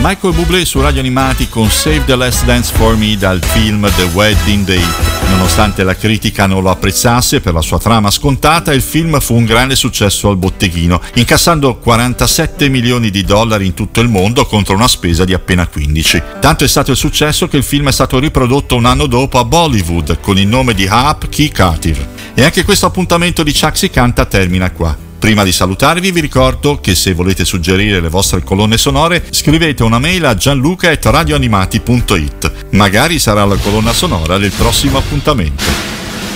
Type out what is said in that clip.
Michael Bublé su Radio Animati con Save the Last Dance for Me dal film The Wedding Date. Nonostante la critica non lo apprezzasse per la sua trama scontata, il film fu un grande successo al botteghino, incassando $47 milioni in tutto il mondo contro una spesa di appena 15. Tanto è stato il successo che il film è stato riprodotto un anno dopo a Bollywood con il nome di Aap Ki Khatir. E anche questo appuntamento di Chuck si canta termina qua. Prima di salutarvi vi ricordo che se volete suggerire le vostre colonne sonore scrivete una mail a gianluca@radioanimati.it. Magari sarà la colonna sonora del prossimo appuntamento.